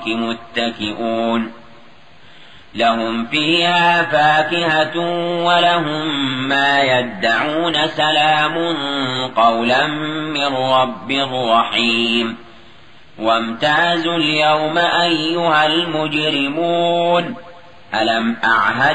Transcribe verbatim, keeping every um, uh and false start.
متكئون لهم فيها فاكهة ولهم ما يدعون سلام قولا من رب رحيم وامتازوا اليوم أيها المجرمون ألم أعهد